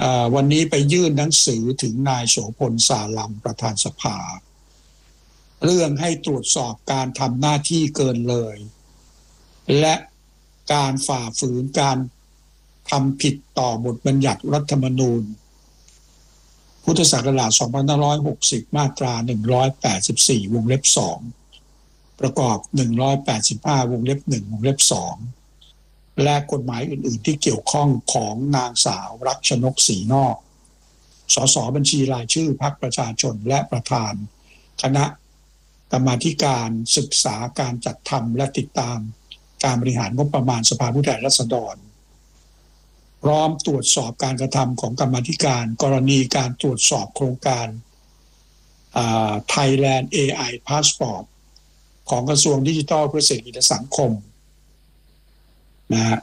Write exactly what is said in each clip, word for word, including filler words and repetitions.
วันนี้ไปยื่นหนังสือถึงนายโสพลสาลัมประธานสภาเรื่องให้ตรวจสอบการทำหน้าที่เกินเลยและการฝ่าฝืนการทำผิดต่อบทบัญญัติรัฐธรรมนูญพุทธศักราชสองพันห้าร้อยหกสิบมาตราหนึ่งร้อยแปดสิบสี่วงเล็บสองประกอบหนึ่งร้อยแปดสิบห้าวงเล็บหนึ่งวงเล็บสองและกฎหมายอื่นๆที่เกี่ยวข้องของนางสาวรัชนกศรีนอกสสบัญชีรายชื่อพรรคประชาชนและประธานคณะกรรมาธิการศึกษาการจัดทำและติดตามการบริหารงบประมาณสภาผู้แทนราษฎรพร้อมตรวจสอบการกระทำของกรรมาธิการกรณีการตรวจสอบโครงการ Thailand เอ ไอ Passport ของกระทรวงดิจิทัลเพื่อเศรษฐกิจและสังคมนะฮะ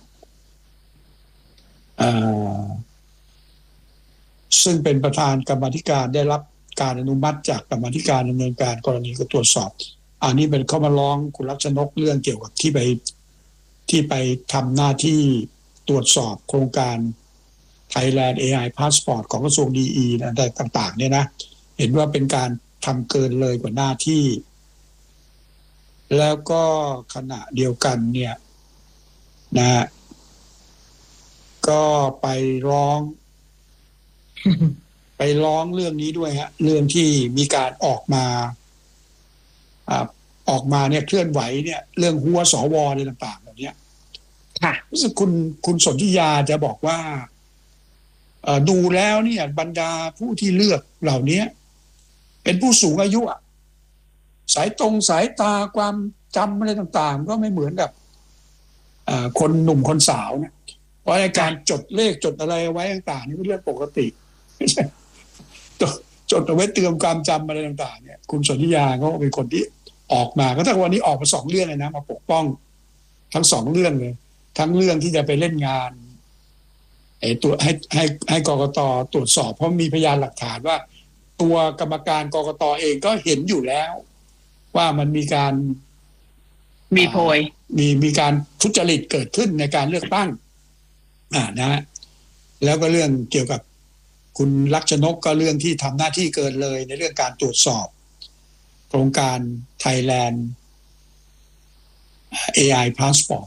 ซึ่งเป็นประธานกรรมาธิการได้รับการอนุมัติจากกรรมาธิการดำเนินการกรณีก็ตรวจสอบอันนี้เป็นเขามาร้องคุณลักษณกเรื่องเกี่ยวกับที่ไปที่ไปทำหน้าที่ตรวจสอบโครงการ Thailand เอ ไอ Passport ของกระทรวงดีอีอะไรต่างๆเนี่ยนะเห็นว่าเป็นการทำเกินเลยกว่าหน้าที่แล้วก็ขณะเดียวกันเนี่ยนะก็ไปร้อง ไปร้องเรื่องนี้ด้วยฮะเรื่องที่มีการออกมาอ่าออกมาเนี่ยเคลื่อนไหวเนี่ยเรื่องหัวสวอะไรต่างๆแบบนี้ค่ะรู้สึกคุณคุณสนธิยาจะบอกว่าเอ่อดูแล้วเนี่ยบรรดาผู้ที่เลือกเหล่านี้เป็นผู้สูงอายุอ่ะสายตรงสายตาความจำอะไรต่างๆก็ไม่เหมือนกับคนหนุ่มคนสาวนะเพราะในการจดเลขจดอะไรไว้ต่างๆนี่เป็นเรื่องปกติไม่ใช่จดเอาไว้เตือนความจำอะไรต่างๆเนี่ยคุณสนธิยาเขาเป็นคนที่ออกมาก็ตั้งวันนี้ออกมาสองเรื่องเลยนะมาปกป้องทั้งสองเรื่องเลยทั้งเรื่องที่จะไปเล่นงานไอ้ตัวให้ให้ให้กกต.ตรวจสอบเพราะมีพยานหลักฐานว่าตัวกรรมการกกต.เองก็เห็นอยู่แล้วว่ามันมีการมีโพยมีมีการทุจริตเกิดขึ้นในการเลือกตั้งอ่านะแล้วก็เรื่องเกี่ยวกับคุณลักษณกก็เรื่องที่ทำหน้าที่เกินเลยในเรื่องการตรวจสอบโครงการ Thailand เอ ไอ Passport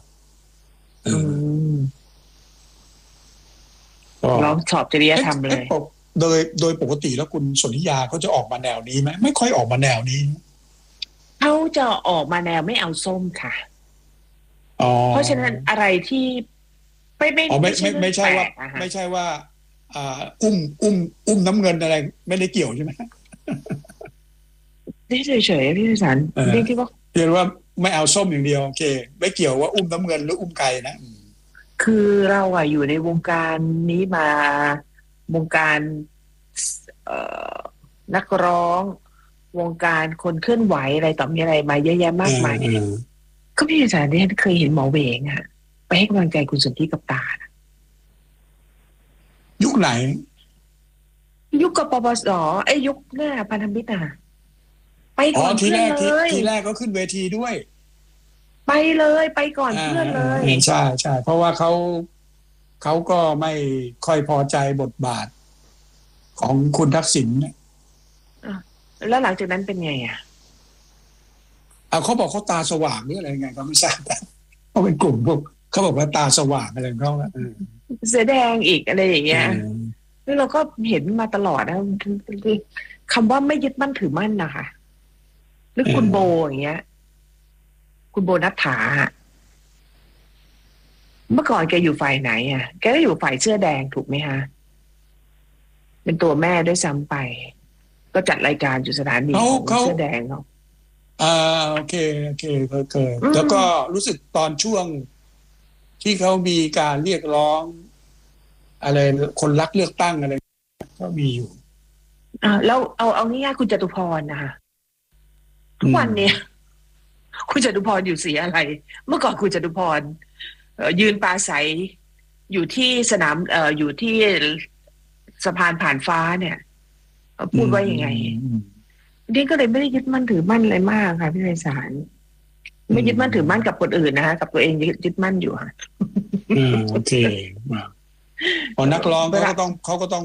ร้องสอบจริยธรรมเลยโดยโดยปกติแล้วคุณสนธิยาเขาจะออกมาแนวนี้ไหมไม่ค่อยออกมาแนวนี้เขาจะออกมาแนวไม่เอาส้มค่ะเพราะฉะนั้นอะไรที่ไม่ไม่ไม่ไม่ไม่ใช่ว่าไม่ใช่ว่าอุ้มอุ้มอุ้มน้ำเงินอะไรไม่ได้เกี่ยวใช่ไหมนี่เฉยๆพี่สันเรียกที่ว่าเรียกว่าไม่เอาส้มอย่างเดียวโอเคไม่เกี่ยวว่าอุ้มน้ำเงินหรืออุ้มไก่นะคือเราอะอยู่ในวงการนี้มาวงการนักร้องวงการคนเคลื่อนไหวอะไรต่อมีอะไรมาเยอะแยะมากมายก็พี่อาจารย์เนี่ยเคยเห็นหมอเวงอะไปให้กำลังใจคุณสนธิกับตายุคไหนยุคกปปสไอ้ยุคหน้าพันธมิตรอะไปก่อนทีแรกทีแรกก็ขึ้นเวทีด้วยไปเลยไปก่อนเพื่อนเลยใช่ใช่เพราะว่าเขาเขาก็ไม่ค่อยพอใจบทบาทของคุณทักษิณเนี่ยแล้วหลังจากนั้นเป็นไงอ่ะเอาเขาบอกเขาตาสว่างหรืออะไรไงเขาไม่ทราบเขาเป็นกลุ่มพวกเขาบอกว่าตาสว่างอะไรของเขาเสือแดงอีกอะไรอย่างเงี้ยแล้วเราก็เห็นมาตลอดนะคำว่าไม่ยึดมั่นถือมั่นนะคะหรือคุณโบอย่างเงี้ยคุณโบนัฐฐาเมื่อก่อนแกอยู่ฝ่ายไหนอ่ะแกก็อยู่ฝ่ายเสื้อแดงถูกไหมฮะเป็นตัวแม่ด้วยซ้ำไปก็จัดรายการอยู่สถานีของเสื้อแดงเนาะอ่าโอเคโอเคเคยๆแล้วก็รู้สึกตอนช่วงที่เขามีการเรียกร้องอะไรคนรักเลือกตั้งอะไรก็มีอยู่อ่าแล้วเอาเอาง่ายๆคุณจตุพรนะคะทุกวันเนี้ยคุณจตุพรอยู่สีอะไรเมื่อก่อนคุณจตุพรยืนปราศัยอยู่ที่สนามเอ่ออยู่ที่สะพานผ่านฟ้าเนี่ยพูดว่ายังไงนี่ก็เลยไม่ได้ยึดมั่นถือมั่นอะไรมากค่ะพี่ไพศาลไม่ยึดมั่นถือมั่นกับคนอื่นนะคะกับตัวเองยึดมั่นอยู่ค่ะอืมโอเคพอนักร้องเขาก็ต้องเขาก็ต้อง